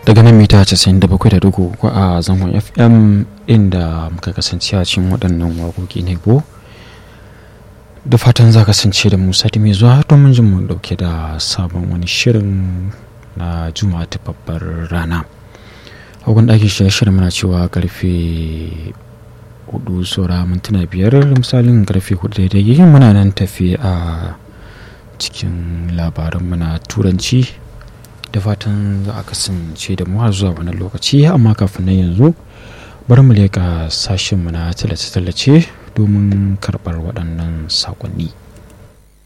daga nan mita 97.3 a zangon FM inda muka kasance a cikin waɗannan waƙoƙi ne ko da fatan za kasance da musa mai zuwa domin jin mu dauke da sabon wani shirin na juma'a ta babbar rana. Hagun ɗakin shirin muna cewa karfe 4 saura mintuna 5 misalin karfe 4 daidai muna nan tafi a cikin labaran muna turanci da fatan za a kasance da mu har zuwa wani lokaci. Amma kafin nan yanzu bari mu leƙa sashenmu na tallace-tallace domin karɓar waɗannan saƙonni.